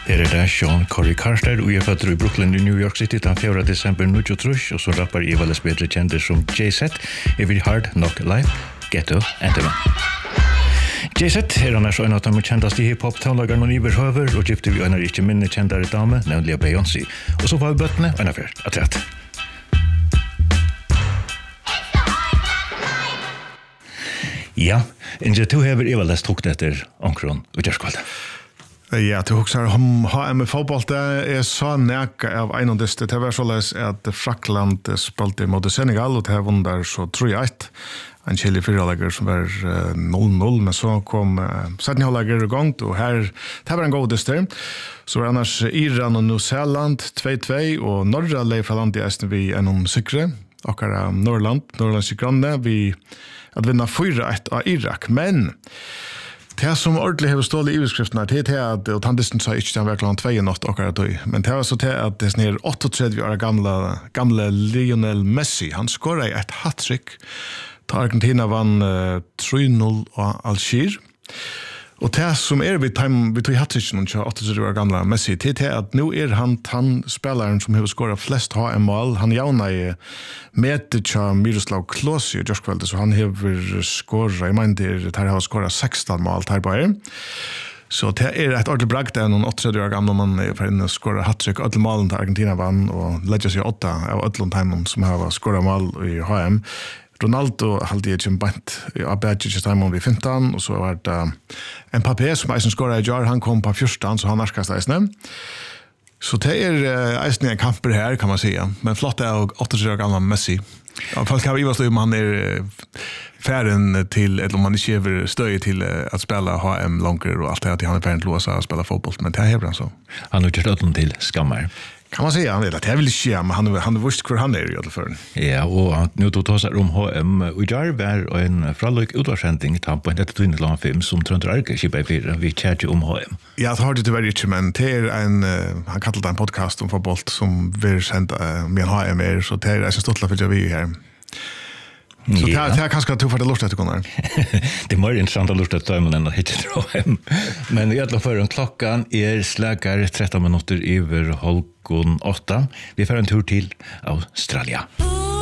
Her det Sean Corey Carter og er født i Brooklyn i New York City den 4. desember 1993 og så rapper Evales bedre kjente som Jay-Z, Every Hard Knock Life, Ghetto Anthem. Jay-Z han så en av de kjendaste hiphop-taunlagerne og iverhøver og gifte vi en av ikke minne kjendare dame, nemlig Beyoncé. Og så var vi bøttene og en affær at rett. Ja, Inge, du hever Evales tukt etter Ankron og Gjerskvalde. Ja, du husker om HM fotboll, det så næka av en av disse. Det var såleis at Frakland spalte mot Senegal, og det var der så 3-1. En kjelig fyralager som var 0-0, men så kom setninghallager i gang, og her, det var en god dyster. Så var annars Iran og New Zealand 2-2, og Norra lei fra landet i Esten vi enn sikre, akkurat Norrlands granne, vi at vinna 4-1 av Irak, men det som ordentlig har stått i utskriften det at, og tandisten sa ikke den var klokken 2 akkurat då, men det var så til at det er 38 år gamle Lionel Messi, han skåret et hat-trick, da Argentina vann 3-0 av Algier, og det som vi tog hat-tricken til 38 år gamle Messi, det at nå han spilleren som har skåret flest HM-mål, han javna i møte til Miroslav Klose i Gjørskvalde, så han har skåret, jeg mener det har skåret 16 mål her på her. Så det et ordentlig brakt det noen 38 år gamle mann for å skåre hat-trick, alle målen til Argentina vann, og legger seg 8 av alle timen som har skåret mål i HM. Ronaldo halde jeg ikke bant av Badge Timon vid 15, og så var det en Papé som eisen skåret i jar, han kom på 14, så han narskast eisene. Så det eisene en kamper her, kan man säga. Men flott og 8 år gamle Messi. Ja, folk har ivast om han färden till, eller om man inte ger stöj till att spela HM långre och allt det att han färden till att spela fotboll, men det här heter han så. Han har gjort ödlom till skammar. Kan man säga, han det vill inte, men han visst hur han i alla fall. Ja, och nu tog oss om HM och jag var en fralök utvarsending på en ett tunnelan 5 som Trønder Arke skippa i 4 vi chatade om HM. Ja, det har det tyvärr inte, men det en han kallade en podcast om fotboll som vi sända med HM så det är så stolt för vi här. Så det är kanske att för det lust att kunna. Det är mer intressant att lust att ta men att hitta HM. Men i alla fall klockan slagar 13 minuter över 7:30. Vi får en tur till Australien.